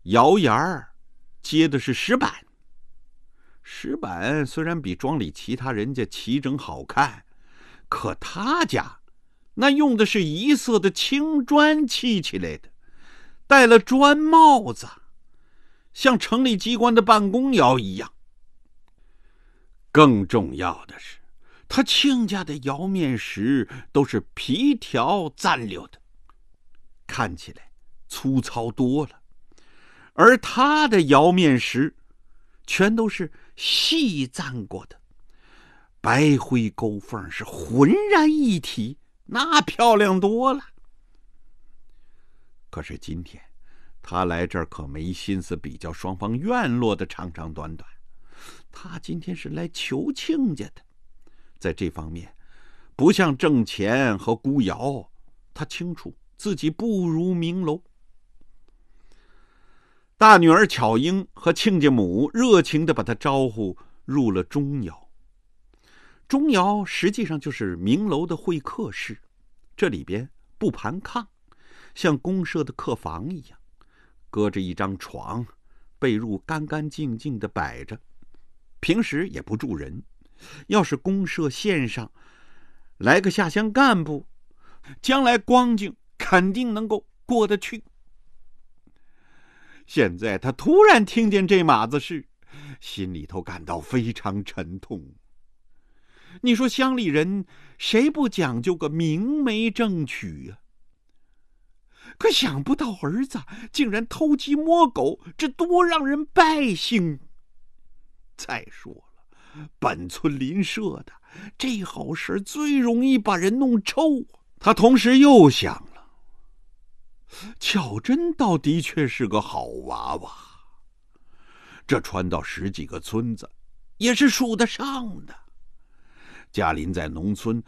窑檐儿接的是石板，石板虽然比庄里其他人家齐整好看，可他家那用的是一色的青砖砌起来的，戴了砖帽子，像城里机关的办公窑一样。更重要的是，他亲家的窑面石都是皮条蘸溜的，看起来粗糙多了，而他的窑面石全都是细蘸过的，白灰勾缝是浑然一体，那漂亮多了。可是今天他来这儿可没心思比较双方院落的长长短短，他今天是来求亲家的。在这方面不像挣钱和孤窑，他清楚自己不如明楼。大女儿巧英和亲家母热情地把他招呼入了钟窑。钟窑实际上就是明楼的会客室，这里边不盘炕，像公社的客房一样，搁着一张床，被褥干干净净地摆着，平时也不住人。要是公社县上来个下乡干部，将来光景肯定能够过得去。现在他突然听见这码子事，心里头感到非常沉痛。你说乡里人谁不讲究个明媒正娶啊？可想不到儿子竟然偷鸡摸狗，这多让人败兴。再说了，本村邻舍的这好事最容易把人弄臭。他同时又想了，巧珍倒的确是个好娃娃，这传到10几个村子也是数得上的。嘉林在农村